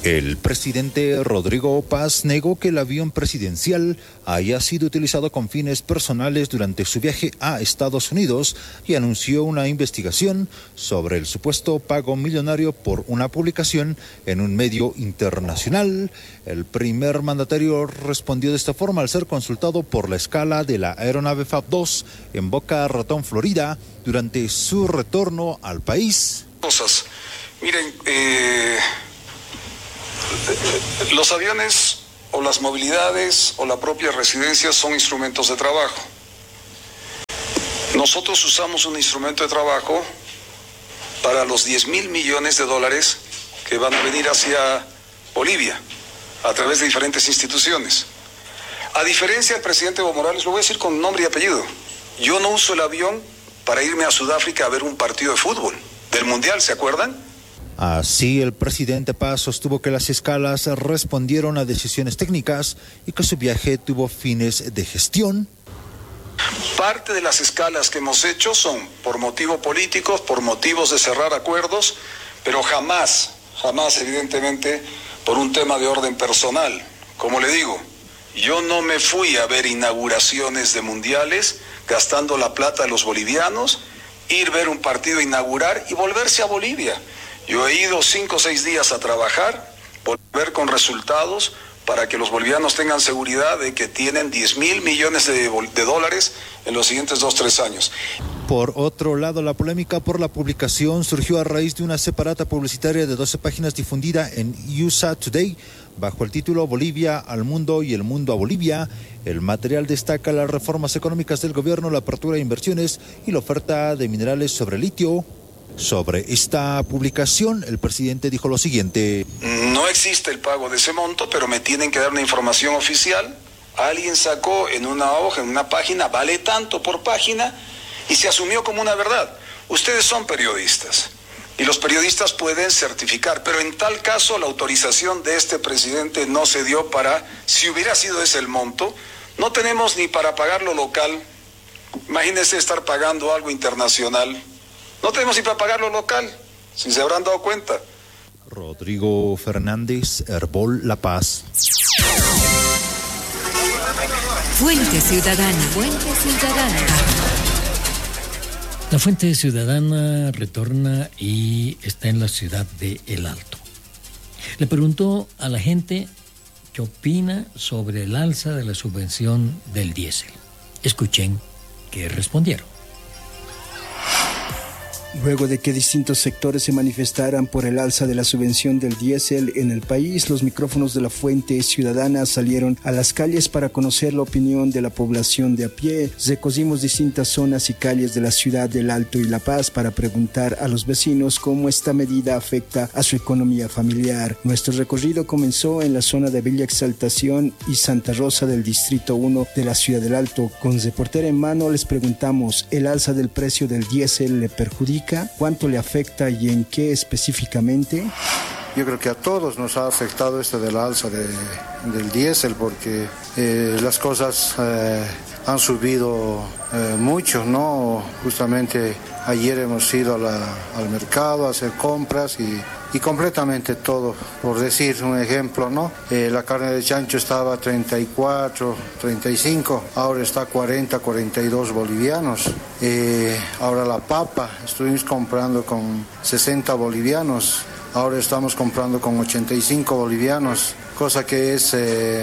El presidente Rodrigo Paz negó que el avión presidencial haya sido utilizado con fines personales durante su viaje a Estados Unidos y anunció una investigación sobre el supuesto pago millonario por una publicación en un medio internacional. El primer mandatario respondió de esta forma al ser consultado por la escala de la aeronave FAB-2 en Boca Ratón, Florida, durante su retorno al país. Miren, los aviones o las movilidades o la propia residencia son instrumentos de trabajo. Nosotros usamos un instrumento de trabajo para los 10.000 millones de dólares que van a venir hacia Bolivia a través de diferentes instituciones. A diferencia del presidente Evo Morales, lo voy a decir con nombre y apellido, yo no uso el avión para irme a Sudáfrica a ver un partido de fútbol del Mundial, ¿se acuerdan? Así, el presidente Paz sostuvo que las escalas respondieron a decisiones técnicas y que su viaje tuvo fines de gestión. Parte de las escalas que hemos hecho son por motivos políticos, por motivos de cerrar acuerdos, pero jamás, evidentemente, por un tema de orden personal. Como le digo, yo no me fui a ver inauguraciones de mundiales gastando la plata de los bolivianos, ir a ver un partido inaugurar y volverse a Bolivia. Yo he ido 5 o 6 días a trabajar, volver con resultados para que los bolivianos tengan seguridad de que tienen 10.000 millones de dólares en los siguientes 2-3 años. Por otro lado, la polémica por la publicación surgió a raíz de una separata publicitaria de 12 páginas difundida en USA Today bajo el título Bolivia al mundo y el mundo a Bolivia. El material destaca las reformas económicas del gobierno, la apertura de inversiones y la oferta de minerales sobre litio. Sobre esta publicación, el presidente dijo lo siguiente: no existe el pago de ese monto, pero me tienen que dar una información oficial. Alguien sacó en una hoja, en una página, vale tanto por página, y se asumió como una verdad. Ustedes son periodistas, y los periodistas pueden certificar, pero en tal caso la autorización de este presidente no se dio para, si hubiera sido ese el monto, no tenemos ni para pagar lo local. Imagínense estar pagando algo internacional. No tenemos ni para pagar lo local, si se habrán dado cuenta. Rodrigo Fernández, Herbol La Paz. Fuente Ciudadana. La Fuente Ciudadana retorna y está en la ciudad de El Alto. Le preguntó a la gente qué opina sobre el alza de la subvención del diésel. Escuchen qué respondieron. Luego de que distintos sectores se manifestaran por el alza de la subvención del diésel en el país, los micrófonos de la Fuente Ciudadana salieron a las calles para conocer la opinión de la población de a pie. Recorrimos distintas zonas y calles de la ciudad del Alto y La Paz para preguntar a los vecinos cómo esta medida afecta a su economía familiar. Nuestro recorrido comenzó en la zona de Villa Exaltación y Santa Rosa del Distrito 1 de la ciudad del Alto. Con reportera en mano les preguntamos, ¿el alza del precio del diésel le perjudica? ¿Cuánto le afecta y en qué específicamente? Yo creo que a todos nos ha afectado esto del alza del diésel porque las cosas han subido mucho, ¿no? Justamente ayer hemos ido al mercado a hacer compras y completamente todo, por decir un ejemplo, ¿no? La carne de chancho estaba 34, 35, ahora está 40, 42 bolivianos. Ahora la papa, estuvimos comprando con 60 bolivianos, ahora estamos comprando con 85 bolivianos, cosa que es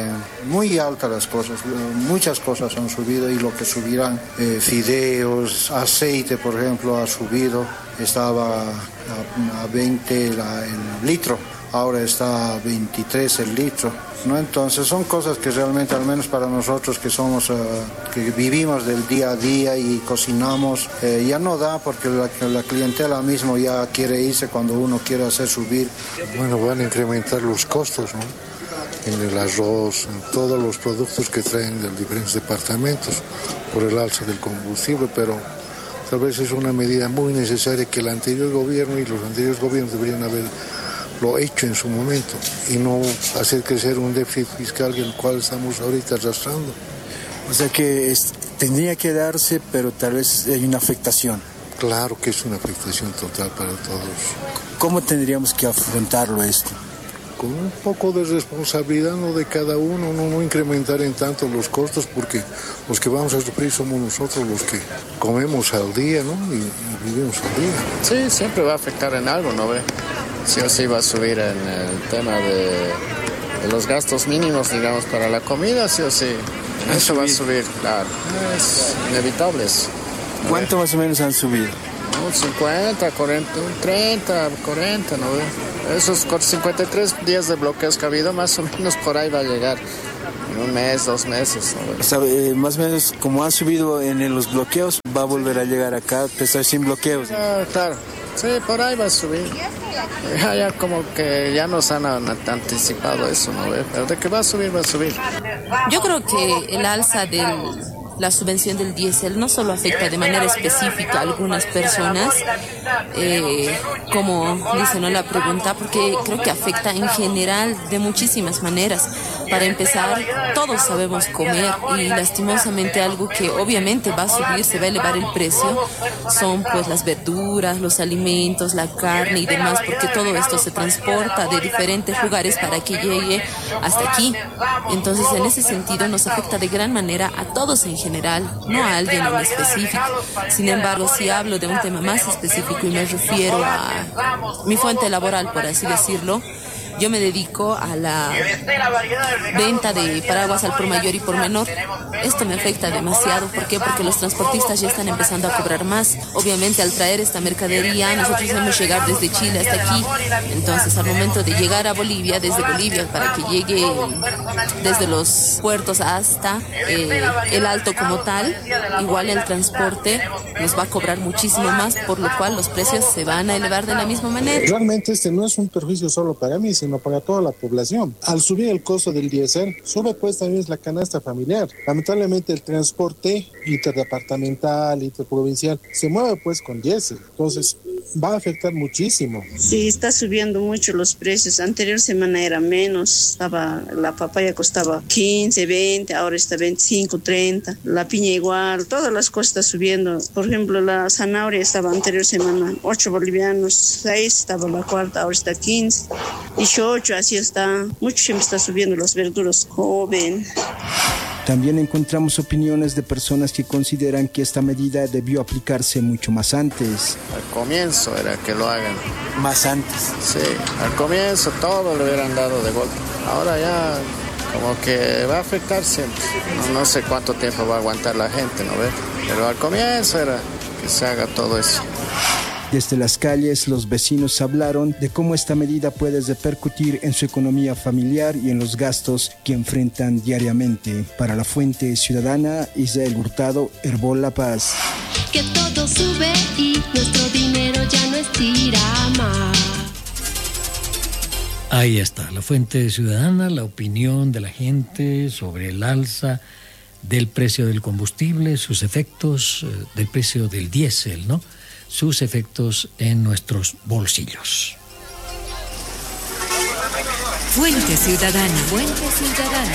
muy alta las cosas, muchas cosas han subido y lo que subirán, fideos, aceite por ejemplo ha subido, estaba a 20 el litro, ahora está a 23 el litro, ¿no? Entonces son cosas que realmente, al menos para nosotros que somos, que vivimos del día a día y cocinamos, ya no da porque la clientela mismo ya quiere irse cuando uno quiere hacer subir. Bueno, van a incrementar los costos, ¿no? En el arroz, en todos los productos que traen de diferentes departamentos por el alza del combustible, pero tal vez es una medida muy necesaria que el anterior gobierno y los anteriores gobiernos deberían haberlo hecho en su momento y no hacer crecer un déficit fiscal el cual estamos ahorita arrastrando. O sea que tendría que darse, pero tal vez hay una afectación. Claro que es una afectación total para todos. ¿Cómo tendríamos que afrontarlo esto? con un poco de responsabilidad, ¿no?, de cada uno, no incrementar en tanto los costos, porque los que vamos a sufrir somos nosotros los que comemos al día, ¿no?, y vivimos al día. Sí, siempre va a afectar en algo, ¿no ve? Sí o sí va a subir en el tema de los gastos mínimos, digamos, para la comida, sí o sí. Eso va a subir, claro. Es inevitable eso. ¿Cuánto más o menos han subido? 50, 40, 30, 40, ¿no ve? Esos 53 días de bloqueos que ha habido, más o menos por ahí va a llegar. En un mes, 2 meses, ¿no ve? O sea, más o menos como ha subido en los bloqueos, va a volver a llegar acá, pesar sin bloqueos. Claro. Sí, por ahí va a subir. Ya como que ya nos han anticipado eso, ¿no ve? Pero de que va a subir, va a subir. Yo creo que el alza de la subvención del diésel no solo afecta de manera específica a algunas personas, como dice, ¿no?, la pregunta, porque creo que afecta en general de muchísimas maneras. Para empezar, todos sabemos comer y lastimosamente algo que obviamente va a subir, se va a elevar el precio, son pues las verduras, los alimentos, la carne y demás, porque todo esto se transporta de diferentes lugares para que llegue hasta aquí. Entonces, en ese sentido nos afecta de gran manera a todos en general, no a alguien en específico. Sin embargo, si hablo de un tema más específico y me refiero a mi fuente laboral, por así decirlo, yo me dedico a la venta de paraguas al por mayor y por menor. Esto me afecta demasiado. ¿Por qué? Porque los transportistas ya están empezando a cobrar más. Obviamente, al traer esta mercadería, nosotros debemos llegar desde Chile hasta aquí. Entonces, al momento de llegar a Bolivia, desde Bolivia, para que llegue desde los puertos hasta el Alto como tal, igual el transporte nos va a cobrar muchísimo más, por lo cual los precios se van a elevar de la misma manera. Realmente este no es un perjuicio solo para mí, sino para toda la población. Al subir el costo del diésel, sube pues también la canasta familiar. Lamentablemente el transporte interdepartamental, interprovincial, se mueve pues con diésel. Entonces va a afectar muchísimo. Sí, está subiendo mucho los precios. Anterior semana era menos. La papaya costaba 15, 20, ahora está 25, 30. La piña igual, todas las cosas están subiendo. Por ejemplo, la zanahoria estaba anterior semana 8 bolivianos, 6, estaba la cuarta, ahora está 15. 18, así está. Mucho siempre está subiendo los verduros joven. También encontramos opiniones de personas que consideran que esta medida debió aplicarse mucho más antes. Al comienzo era que lo hagan. Más antes. Sí, al comienzo todo le hubieran dado de golpe. Ahora ya como que va a afectar siempre. No sé cuánto tiempo va a aguantar la gente, ¿no ves? Pero al comienzo era que se haga todo eso. Desde las calles, los vecinos hablaron de cómo esta medida puede repercutir en su economía familiar y en los gastos que enfrentan diariamente. Para la Fuente Ciudadana, Israel Hurtado, Herbol La Paz. Que todo sube y nuestro dinero ya no estirá más. Ahí está, la Fuente Ciudadana, la opinión de la gente sobre el alza del precio del combustible, sus efectos, del precio del diésel, ¿no?, sus efectos en nuestros bolsillos. Fuente Ciudadana. Fuente Ciudadana.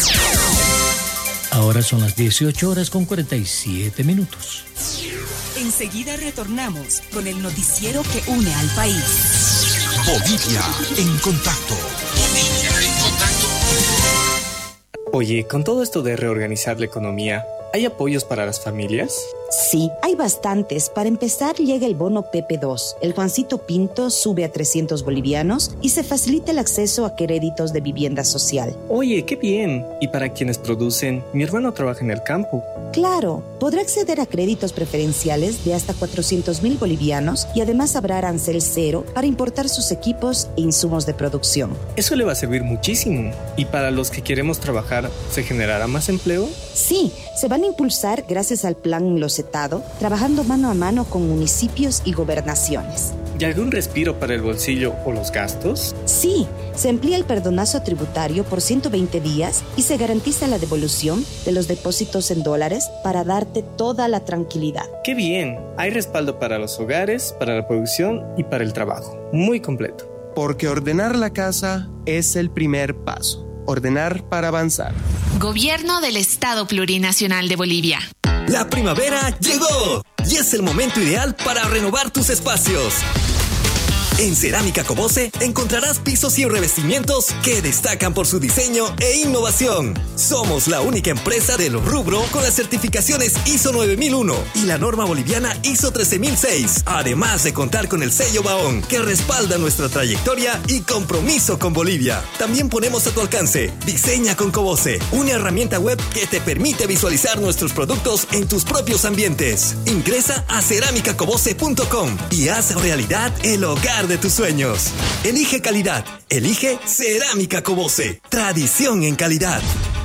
Ahora son las 18:47. Enseguida retornamos con el noticiero que une al país. Bolivia en contacto. Bolivia en contacto. Oye, con todo esto de reorganizar la economía, ¿hay apoyos para las familias? Sí, hay bastantes. Para empezar, llega el bono PP2. El Juancito Pinto sube a 300 bolivianos y se facilita el acceso a créditos de vivienda social. Oye, qué bien. Y para quienes producen, mi hermano trabaja en el campo. Claro, podrá acceder a créditos preferenciales de hasta 400.000 bolivianos y además habrá arancel cero para importar sus equipos e insumos de producción. Eso le va a servir muchísimo. ¿Y para los que queremos trabajar, se generará más empleo? Sí, se van a impulsar gracias al plan Locetado, trabajando mano a mano con municipios y gobernaciones. ¿Y algún respiro para el bolsillo o los gastos? Sí, se amplía el perdonazo tributario por 120 días y se garantiza la devolución de los depósitos en dólares para darte toda la tranquilidad. ¡Qué bien! Hay respaldo para los hogares, para la producción y para el trabajo. Muy completo. Porque ordenar la casa es el primer paso. Ordenar para avanzar. Gobierno del Estado Plurinacional de Bolivia. La primavera llegó y es el momento ideal para renovar tus espacios. En Cerámica Cobose encontrarás pisos y revestimientos que destacan por su diseño e innovación. Somos la única empresa del rubro con las certificaciones ISO 9001 y la norma boliviana ISO 13006. Además de contar con el sello Baón, que respalda nuestra trayectoria y compromiso con Bolivia. También ponemos a tu alcance Diseña con Cobose, una herramienta web que te permite visualizar nuestros productos en tus propios ambientes. Ingresa a ceramicacobose.com y haz realidad el hogar de tus sueños. Elige calidad. Elige Cerámica Cobose. Tradición en calidad.